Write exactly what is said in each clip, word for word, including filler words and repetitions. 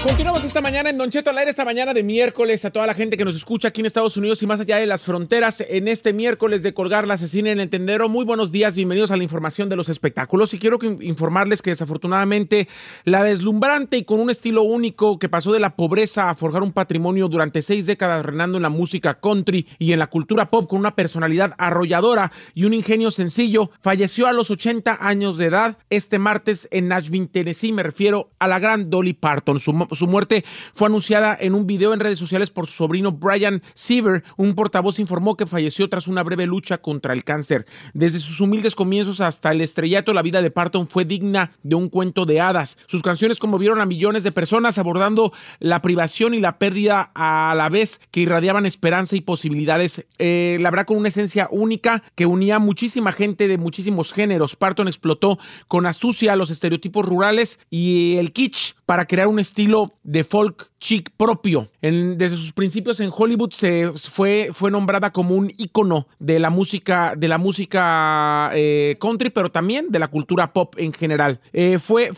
Continuamos esta mañana en Don Cheto al aire, esta mañana de miércoles, a toda la gente que nos escucha aquí en Estados Unidos y más allá de las fronteras, en este miércoles de colgar la asesina en el tendero. Muy buenos días, bienvenidos a la información de los espectáculos, y quiero que informarles que desafortunadamente la deslumbrante y con un estilo único que pasó de la pobreza a forjar un patrimonio durante seis décadas reinando en la música country y en la cultura pop con una personalidad arrolladora y un ingenio sencillo, falleció a los ochenta años de edad este martes en Nashville, Tennessee. Me refiero a la gran Dolly Parton. Su Su muerte fue anunciada en un video en redes sociales por su sobrino Brian Seaver. Un portavoz informó que falleció tras una breve lucha contra el cáncer. Desde sus humildes comienzos hasta el estrellato, la vida de Parton fue digna de un cuento de hadas. Sus canciones conmovieron a millones de personas, abordando la privación y la pérdida a la vez que irradiaban esperanza y posibilidades. Eh, la verdad, con una esencia única que unía a muchísima gente de muchísimos géneros. Parton explotó con astucia los estereotipos rurales y el kitsch para crear un estilo de folk chic propio. En, desde sus principios en Hollywood se fue, fue nombrada como un ícono de la música, de la música eh, country, pero también de la cultura pop en general. Eh, fue,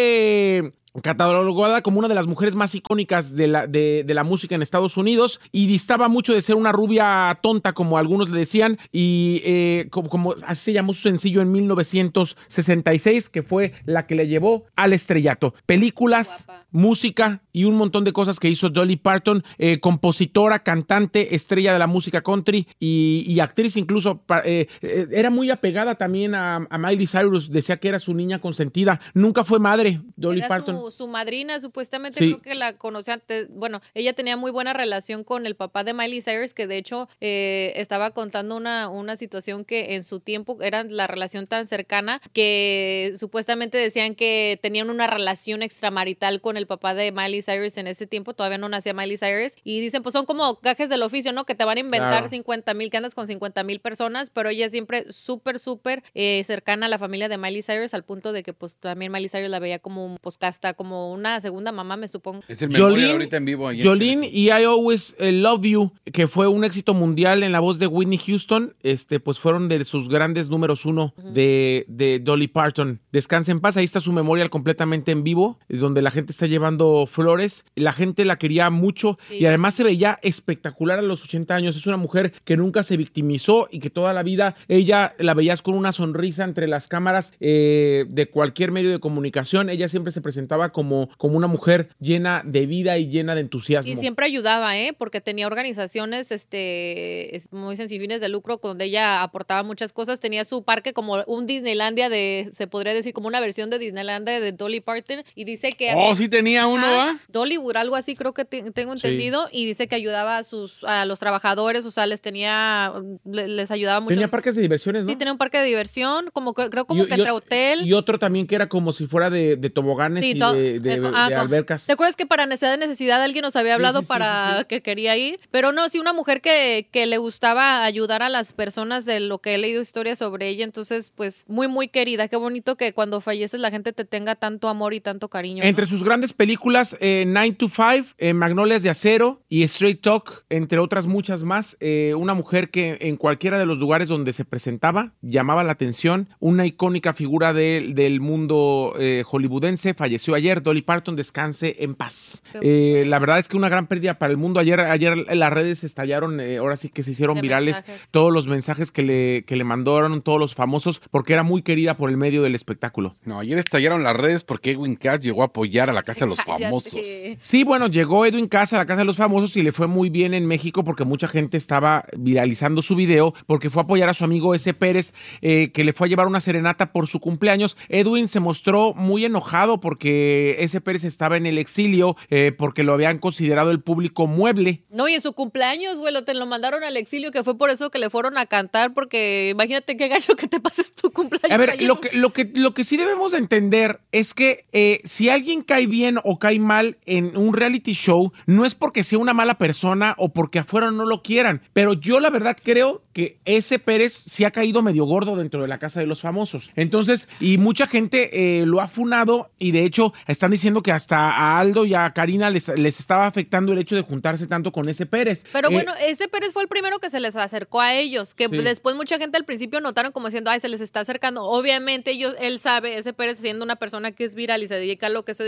fue catalogada como una de las mujeres más icónicas de la, de, de la música en Estados Unidos, y distaba mucho de ser una rubia tonta, como algunos le decían, y eh, como, como así se llamó su sencillo en mil novecientos sesenta y seis, que fue la que le llevó al estrellato. Películas, guapa, música y un montón de cosas que hizo Dolly Parton, eh, compositora, cantante, estrella de la música country y, y actriz incluso. Eh, eh, era muy apegada también a, a Miley Cyrus, decía que era su niña consentida. Nunca fue madre, Dolly era Parton. Su, su madrina, supuestamente, sí. Creo que la conocía antes. Bueno, ella tenía muy buena relación con el papá de Miley Cyrus, que de hecho eh, estaba contando una, una situación que en su tiempo era la relación tan cercana que supuestamente decían que tenían una relación extramarital con el papá de Miley Cyrus en ese tiempo. Todavía no nacía Miley Cyrus, y dicen, pues son como gajes del oficio, ¿no? Que te van a inventar claro. cincuenta mil, que andas con cincuenta mil personas, pero ella siempre súper, súper eh, cercana a la familia de Miley Cyrus, al punto de que pues también Miley Cyrus la veía como un poscasta, como una segunda mamá, me supongo. Es el Memorial ahorita en vivo. Jolene y I Always Love You, que fue un éxito mundial en la voz de Whitney Houston, este, pues fueron de sus grandes números uno uh-huh. de, de Dolly Parton. Descansa en paz, ahí está su Memorial completamente en vivo, donde la gente está llevando flores. La gente la quería mucho sí. y además se veía espectacular a los ochenta años. Es una mujer que nunca se victimizó y que toda la vida ella la veías con una sonrisa entre las cámaras eh, de cualquier medio de comunicación. Ella siempre se presentaba como, como una mujer llena de vida y llena de entusiasmo. Y siempre ayudaba, ¿eh? Porque tenía organizaciones este, muy sin fines de lucro donde ella aportaba muchas cosas. Tenía su parque como un Disneylandia de, se podría decir, como una versión de Disneylandia de Dolly Parton, y dice que... Oh, sí tenía uno, ¿ah? Dollywood, algo así creo que te, tengo entendido, sí. Y dice que ayudaba a sus a los trabajadores, o sea, les tenía, les ayudaba mucho. Tenía parques de diversiones, ¿no? Sí, tenía un parque de diversión, como que, creo como y, que y, entre hotel. Y otro también que era como si fuera de, de toboganes sí, y to- de, de, de, ah, de albercas. ¿Te acuerdas que para necesidad de necesidad alguien nos había hablado sí, sí, para sí, sí, sí. que quería ir? Pero no, sí, una mujer que, que le gustaba ayudar a las personas, de lo que he leído historias sobre ella, entonces pues muy, muy querida. Qué bonito que cuando falleces la gente te tenga tanto amor y tanto cariño. Entre ¿no? sus grandes películas, eh, nine to five, eh, Magnolias de Acero y Straight Talk, entre otras muchas más, eh, una mujer que en cualquiera de los lugares donde se presentaba llamaba la atención, una icónica figura de, del mundo eh, hollywoodense. Falleció ayer. Dolly Parton, descanse en paz. Eh, la verdad es que una gran pérdida para el mundo. Ayer, ayer las redes estallaron, eh, ahora sí que se hicieron de virales mensajes. Todos los mensajes que le, que le mandaron todos los famosos, porque era muy querida por el medio del espectáculo. No, ayer estallaron las redes porque Edwin Cass llegó a apoyar a la Casa de los Famosos. Sí, bueno, llegó Edwin Cass a la Casa de los Famosos y le fue muy bien en México porque mucha gente estaba viralizando su video porque fue a apoyar a su amigo S. Pérez, eh, que le fue a llevar una serenata por su cumpleaños. Edwin se mostró muy enojado porque S. Pérez estaba en el exilio, eh, porque lo habían considerado el público mueble. No, y en su cumpleaños, güey, lo, te lo mandaron al exilio, que fue por eso que le fueron a cantar, porque imagínate qué gallo que te pases tu cumpleaños. A ver, lo que, lo, que, lo que sí debemos de entender es que eh, si alguien cae bien o cae mal en un reality show, no es porque sea una mala persona o porque afuera no lo quieran, pero yo la verdad creo que ese Pérez sí ha caído medio gordo dentro de la Casa de los Famosos. Entonces, y mucha gente eh, lo ha funado, y de hecho están diciendo que hasta a Aldo y a Karina les, les estaba afectando el hecho de juntarse tanto con ese Pérez. Pero eh, bueno, ese Pérez fue el primero que se les acercó a ellos, que sí. después mucha gente al principio notaron como diciendo, ay, se les está acercando. Obviamente ellos, él sabe, ese Pérez siendo una persona que es viral y se dedica a lo que se dedica, que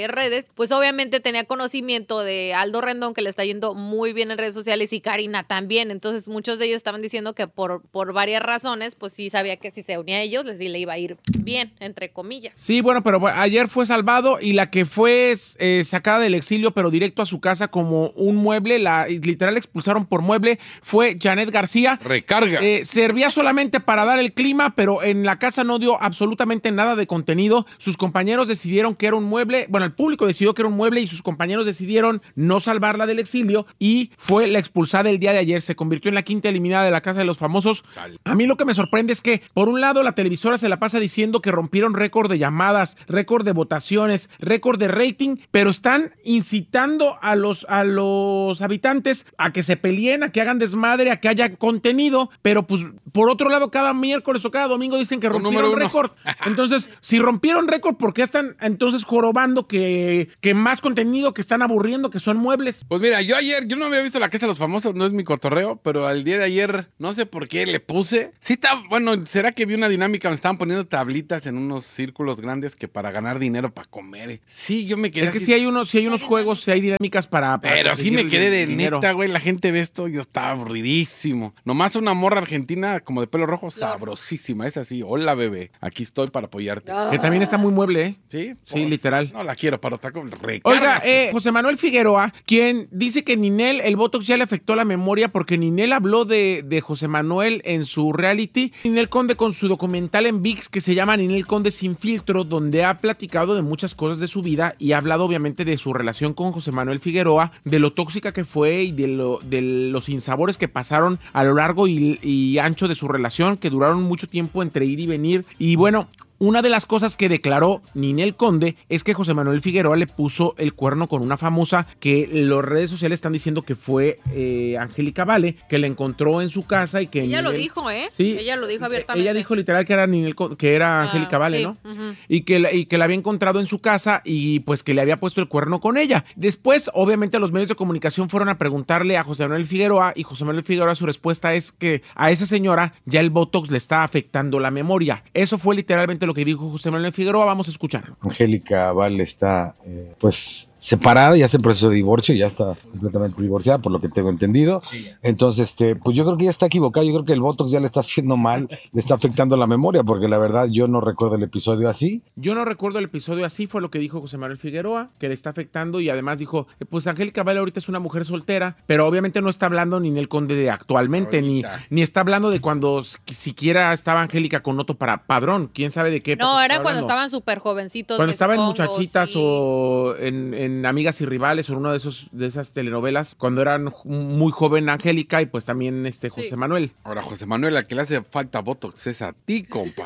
leer redes, pues obviamente tenía conocimiento de Aldo Rendón, que le está yendo muy bien en redes sociales, y Karina también. Entonces muchos de ellos estaban diciendo que por, por varias razones, pues sí sabía que si se unía a ellos, les sí le iba a ir bien, entre comillas. Sí, bueno, pero ayer fue salvado y la que fue eh, sacada del exilio, pero directo a su casa como un mueble, la literal expulsaron por mueble, fue Janet García. Recarga. Eh, servía solamente para dar el clima, pero en la casa no dio absolutamente nada de contenido. Sus compañeros decidieron que era un mueble, bueno, el público decidió que era un mueble y sus compañeros decidieron no salvarla del exilio y fue la expulsada el día de ayer. Se convirtió en la quinta eliminada de la Casa de los Famosos. A mí lo que me sorprende es que, por un lado, la televisora se la pasa diciendo que rompieron récord de llamadas, récord de votaciones, récord de rating, pero están incitando a los, a los habitantes a que se peleen, a que hagan desmadre, a que haya contenido, pero pues por otro lado cada miércoles o cada domingo dicen que rompieron récord. Entonces, si rompieron récord, ¿por qué están entonces jorobando que, que más contenido, que están aburriendo, que son muebles? Pues mira, yo ayer, yo no había visto la Casa de los Famosos, no es mi cotorreo, pero al día de ayer, no sé por qué le puse. Sí está, bueno, ¿será que vi una dinámica donde estaban poniendo tablitas en unos círculos grandes que para ganar dinero para comer? Sí, yo me quedé Es que así. sí hay unos, sí hay unos juegos, sí hay dinámicas para, para Pero sí me quedé de dinero. neta, güey, la gente ve esto, yo estaba aburridísimo. Nomás una morra argentina como de pelo rojo, sabrosísima, es así. Hola, bebé, aquí estoy para apoyarte. Que también está muy mueble, ¿eh? Sí, Sí, pues, literal. No la quiero para otra cosa. Oiga, eh, José Manuel Figueroa, quien dice que Ninel, el Botox ya le afectó la memoria porque Ninel habló de, de José Manuel en su reality. Ninel Conde con su documental en ViX que se llama Ninel Conde Sin Filtro, donde ha platicado de muchas cosas de su vida y ha hablado obviamente de su relación con José Manuel Figueroa, de lo tóxica que fue y de, lo, de los sinsabores que pasaron a lo largo y, y ancho de su relación, que duraron mucho tiempo entre ir y venir. Y bueno, una de las cosas que declaró Ninel Conde es que José Manuel Figueroa le puso el cuerno con una famosa que las redes sociales están diciendo que fue eh, Angélica Vale, que la encontró en su casa y que Ella Ninel, lo dijo, ¿eh? Sí, ella lo dijo abiertamente. Ella dijo literal que era Ninel, que era Ah, Angélica Vale, sí. ¿no? Uh-huh. Y que, la, y que la había encontrado en su casa y pues que le había puesto el cuerno con ella. Después, obviamente, los medios de comunicación fueron a preguntarle a José Manuel Figueroa y José Manuel Figueroa su respuesta es que a esa señora ya el Botox le está afectando la memoria. Eso fue literalmente lo que dijo José Manuel Figueroa. Vamos a escucharlo. Angélica Vale está, eh, pues, separada, ya está en proceso de divorcio, ya está completamente divorciada, por lo que tengo entendido. Entonces, este, pues yo creo que ya está equivocada, yo creo que el Botox ya le está haciendo mal, le está afectando la memoria, porque la verdad yo no recuerdo el episodio así. Yo no recuerdo el episodio así, fue lo que dijo José Manuel Figueroa, que le está afectando y además dijo, pues Angélica Vale ahorita es una mujer soltera, pero obviamente no está hablando ni en el Conde de actualmente, ni, ni está hablando de cuando siquiera estaba Angélica con Otto para Padrón, quién sabe de qué. No, era cuando estaban súper jovencitos. Cuando estaban en supongo, Muchachitas sí. o en, en Amigas y Rivales o en una de esos de esas telenovelas, cuando eran muy joven Angélica y pues también este José Sí. Manuel. Ahora, José Manuel, al que le hace falta Botox es a ti, compa.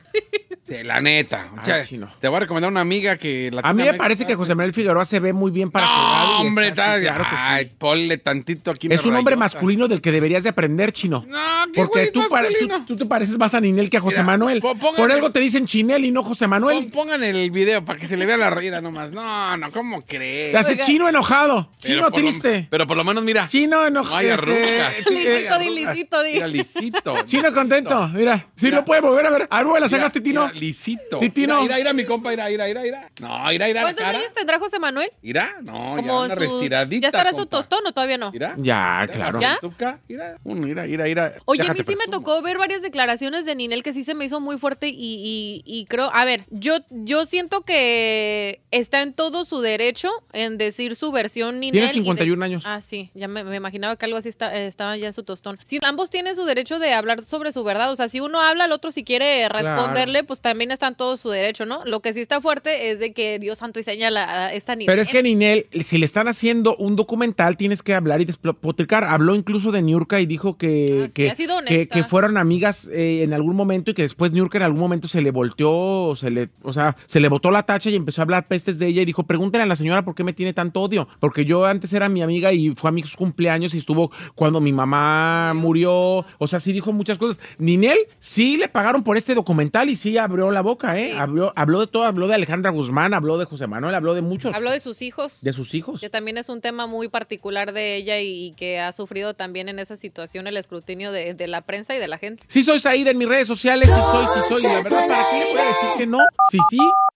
Sí, la neta. O sea, Ay, chino. te voy a recomendar una amiga que la A mí tenga me parece que José Manuel Figueroa se ve muy bien para su edad. No, y hombre, está así, está, claro que sí. ay, ponle tantito aquí. Es un una hombre rayota. masculino del que deberías de aprender, Chino. No, qué Porque güey tú, pare- masculino. tú, tú te pareces más a Ninel que a José Mira, Manuel. po- póngale- Por algo te dicen Chinel y no José Manuel. Pon- Pongan el video para que se le vea la reída nomás. No, no, ¿cómo crees? Te hace Oiga. Chino enojado, Pero Chino por lo- triste, pero por lo menos, mira. Chino enojado. No hay arrugas. sí, eh, Lisito, di, lisito, di. Mira, lisito. Chino contento, mira. Sí Mira. lo puede mover, a ver. A ver, mueve las Mira, cejas, Titino. mira, lisito. Titino. Mira, mira, mira, mi compa, mira, mira, mira, mira. No, mira, mira la ¿Cuántos cara. años tendrá José Manuel? Mira, no, ya Como una su- restiradita. ¿Ya estará su compa. tostón o todavía no? Mira. Ya, Mira, claro. la ¿Ya? frituca, Mira, un, mira, mira, mira. Oye, a Déjate mí sí me presumo. tocó ver varias declaraciones de Ninel que sí se me hizo muy fuerte y, y, y creo, a ver, yo, yo siento que está en todo su derecho en decir su versión Ninel. Tiene y cincuenta y un de- años. Ah, sí, ya me, me imaginaba que algo así está, eh, estaba ya en su tostón. Sí, ambos tienen su derecho de hablar sobre su verdad, o sea, si uno habla, el otro si quiere responderle, pues también está en todo su derecho, ¿no? Lo que sí está fuerte es de que Dios santo y señala a esta Ninel. Pero es que Ninel, si le están haciendo un documental, tienes que hablar y despotricar. Habló incluso de Niurka y dijo que, Ah, sí, que, ha sido que, honesta. que fueron amigas eh, en algún momento y que después Niurka en algún momento se le volteó, se le, o sea, se le botó la tacha y empezó a hablar pestes de ella y dijo, pregúntenle a la señora por qué me tiene tanto odio. Porque yo antes era mi amiga y fue a mis cumpleaños y estuvo cuando mi mamá murió. O sea, sí dijo muchas cosas. Ninel sí le pagaron por este documental y sí abrió la boca, ¿eh? Sí. Habló, habló de todo, habló de Alejandra Guzmán, habló de José Manuel, habló de muchos. Habló de sus hijos. De sus hijos. Que también es un tema muy particular de ella y, y que ha sufrido también en esa situación el escrutinio de, de la prensa y de la gente. Sí soy Saída en mis redes sociales, sí soy, sí soy. Y la verdad, ¿para qué le voy a decir que no? Sí, sí.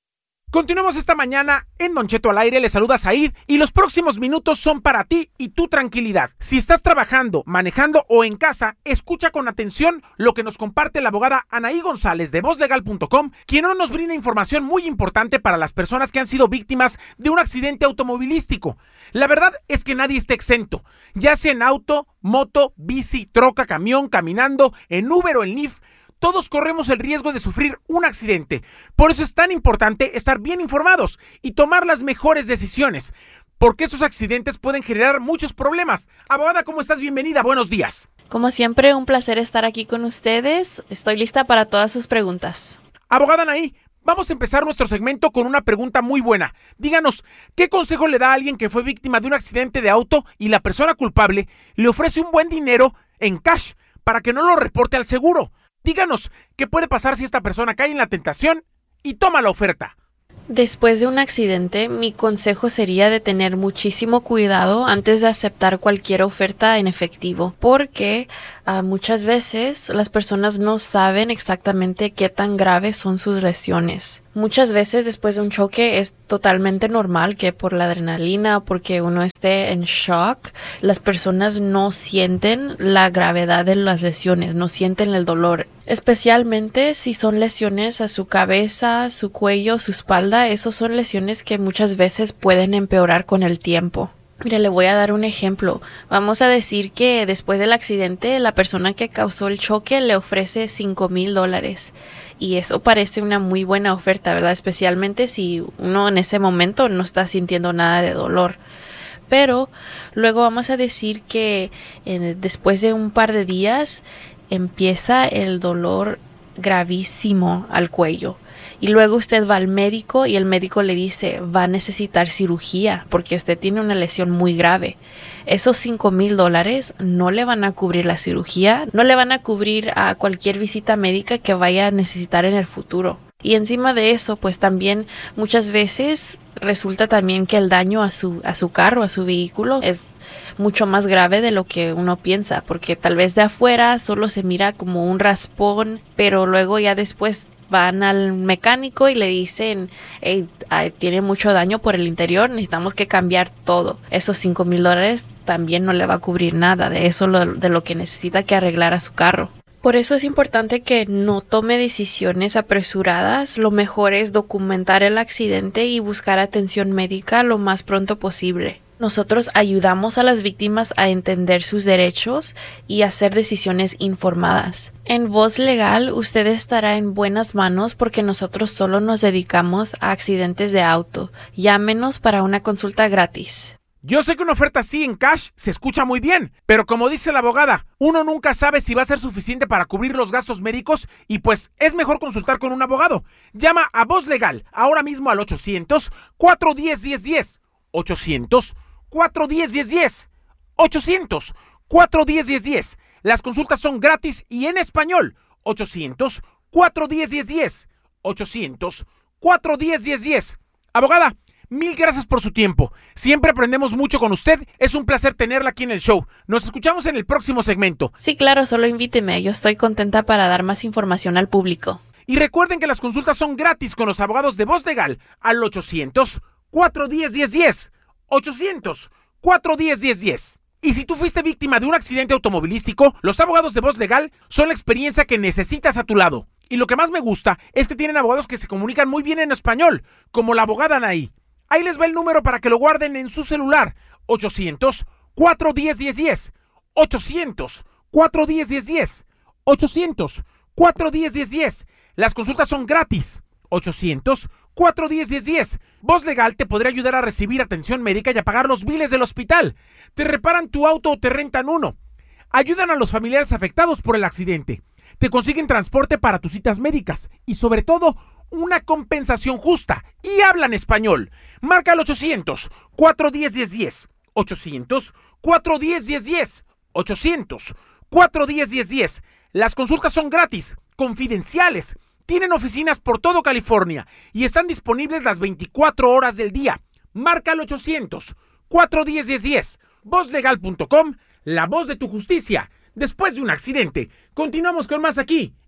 Continuamos esta mañana en Don Cheto al aire, le saluda Said y los próximos minutos son para ti y tu tranquilidad. Si estás trabajando, manejando o en casa, escucha con atención lo que nos comparte la abogada Anaí González de voz legal punto com, quien hoy nos brinda información muy importante para las personas que han sido víctimas de un accidente automovilístico. La verdad es que nadie está exento, ya sea en auto, moto, bici, troca, camión, caminando, en Uber o en Lyft. Todos corremos el riesgo de sufrir un accidente. Por eso es tan importante estar bien informados y tomar las mejores decisiones, porque estos accidentes pueden generar muchos problemas. Abogada, ¿cómo estás? Bienvenida, buenos días. Como siempre, un placer estar aquí con ustedes. Estoy lista para todas sus preguntas. Abogada Anaí, vamos a empezar nuestro segmento con una pregunta muy buena. Díganos, ¿qué consejo le da a alguien que fue víctima de un accidente de auto y la persona culpable le ofrece un buen dinero en cash para que no lo reporte al seguro? Díganos, ¿qué puede pasar si esta persona cae en la tentación y toma la oferta? Después de un accidente, mi consejo sería de tener muchísimo cuidado antes de aceptar cualquier oferta en efectivo, porque uh, muchas veces las personas no saben exactamente qué tan graves son sus lesiones. Muchas veces después de un choque es totalmente normal que por la adrenalina o porque uno esté en shock, las personas no sienten la gravedad de las lesiones, no sienten el dolor. Especialmente si son lesiones a su cabeza, su cuello, su espalda, esos son lesiones que muchas veces pueden empeorar con el tiempo. Mire, le voy a dar un ejemplo. Vamos a decir que después del accidente, la persona que causó el choque le ofrece cinco mil dólares. Y eso parece una muy buena oferta, ¿verdad? Especialmente si uno en ese momento no está sintiendo nada de dolor. Pero luego vamos a decir que eh, después de un par de días empieza el dolor gravísimo al cuello. Y luego usted va al médico y el médico le dice, va a necesitar cirugía porque usted tiene una lesión muy grave. Esos cinco mil dólares no le van a cubrir la cirugía, no le van a cubrir a cualquier visita médica que vaya a necesitar en el futuro. Y encima de eso, pues también muchas veces resulta también que el daño a su, a su carro, a su vehículo, es mucho más grave de lo que uno piensa, porque tal vez de afuera solo se mira como un raspón, pero luego ya después van al mecánico y le dicen, hey, tiene mucho daño por el interior, necesitamos que cambiar todo. Esos cinco mil dólares también no le va a cubrir nada de eso, lo, de lo que necesita que arreglar a su carro. Por eso es importante que no tome decisiones apresuradas. Lo mejor es documentar el accidente y buscar atención médica lo más pronto posible. Nosotros ayudamos a las víctimas a entender sus derechos y hacer decisiones informadas. En Voz Legal, usted estará en buenas manos porque nosotros solo nos dedicamos a accidentes de auto. Llámenos para una consulta gratis. Yo sé que una oferta así en cash se escucha muy bien, pero como dice la abogada, uno nunca sabe si va a ser suficiente para cubrir los gastos médicos y pues es mejor consultar con un abogado. Llama a Voz Legal ahora mismo al ochocientos, cuatro uno cero, uno cero uno cero. ochocientos, cuatro uno cero, uno cero uno cero. ochocientos, cuatro uno cero, uno cero uno cero. Las consultas son gratis y en español. ochocientos, cuatro uno cero, uno cero uno cero. ochocientos, cuatro uno cero, uno cero uno cero. Abogada, mil gracias por su tiempo. Siempre aprendemos mucho con usted. Es un placer tenerla aquí en el show. Nos escuchamos en el próximo segmento. Sí, claro, solo invíteme. Yo estoy contenta para dar más información al público. Y recuerden que las consultas son gratis con los abogados de Voz Legal al ochocientos, cuatro uno cero, uno cero uno cero. ochocientos, cuatro uno cero, uno cero uno cero. Y si tú fuiste víctima de un accidente automovilístico, los abogados de Voz Legal son la experiencia que necesitas a tu lado. Y lo que más me gusta es que tienen abogados que se comunican muy bien en español, como la abogada Anaí. Ahí les va el número para que lo guarden en su celular. ochocientos, cuatro uno cero, uno cero uno cero. ochocientos, cuatro uno cero, uno cero uno cero. ochocientos, cuatro uno cero, uno cero uno cero. Las consultas son gratis. ochocientos, cuatro uno cero, uno cero uno cero. Voz Legal te podrá ayudar a recibir atención médica y a pagar los biles del hospital. Te reparan tu auto o te rentan uno. Ayudan a los familiares afectados por el accidente. Te consiguen transporte para tus citas médicas. Y sobre todo, una compensación justa. Y hablan español. Marca al ochocientos, cuatro uno cero, uno cero uno cero. ochocientos, cuatro uno cero, uno cero uno cero. ochocientos, cuatro uno cero, uno cero uno cero. Las consultas son gratis, confidenciales. Tienen oficinas por todo California y están disponibles las veinticuatro horas del día. Marca al ochocientos, cuatro uno cero, uno cero uno cero. voz legal punto com, la voz de tu justicia. Después de un accidente. Continuamos con más aquí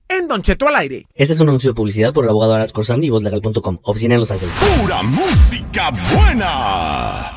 en Don Cheto al aire. Este es un anuncio de publicidad por el abogado Aras Corzani y voz legal punto com, oficina en Los Ángeles. Pura música buena.